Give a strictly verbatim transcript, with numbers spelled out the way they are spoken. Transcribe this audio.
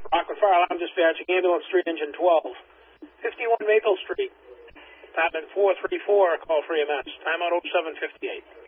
Rockland Fire Alarm Dispatching, Ambulance three, Engine twelve. fifty-one Maple Street. Department four three four, call for E M S. Timeout oh seven fifty-eight.